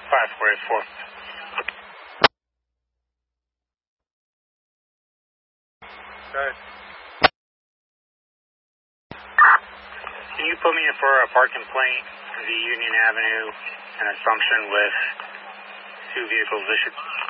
5484. Okay. Can you put me in for a park complaint via Union Avenue and Assumption with 2 vehicles issued?